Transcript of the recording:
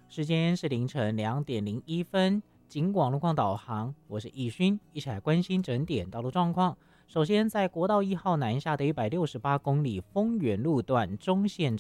时间是凌晨2点01分，警广路况导航，我是易勋，一起来关心整点道路状况。首先，在国道1号南下的168公里丰原路段中线